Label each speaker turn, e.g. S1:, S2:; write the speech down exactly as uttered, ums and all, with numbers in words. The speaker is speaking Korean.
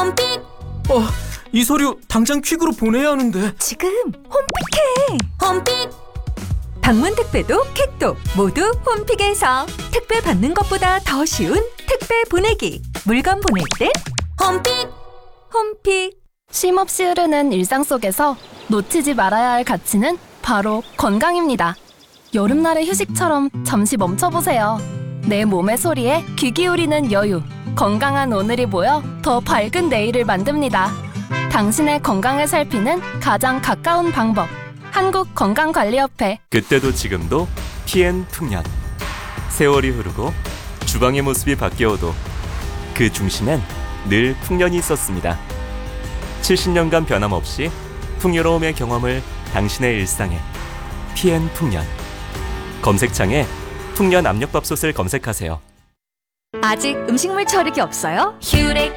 S1: 홈픽!
S2: 어, 이 서류 당장 퀵으로 보내야 하는데.
S3: 지금 홈픽해.
S1: 홈픽!
S3: 방문 택배도 퀵도 모두 홈픽에서 택배 받는 것보다 더 쉬운 택배 보내기. 물건 보낼 땐
S1: 홈픽!
S3: 홈픽.
S4: 쉼 없이 흐르는 일상 속에서 놓치지 말아야 할 가치는 바로 건강입니다. 여름날의 휴식처럼 잠시 멈춰보세요. 내 몸의 소리에 귀 기울이는 여유. 건강한 오늘이 모여 더 밝은 내일을 만듭니다. 당신의 건강을 살피는 가장 가까운 방법. 한국건강관리협회.
S5: 그때도 지금도 피엔 풍년. 세월이 흐르고 주방의 모습이 바뀌어도 그 중심엔 늘 풍년이 있었습니다. 칠십 년간 변함없이 풍요로움의 경험을 당신의 일상에. 피엔 풍년. 검색창에 풍년 압력밥솥을 검색하세요.
S3: 아직 음식물 처리기 없어요?
S1: 휴렉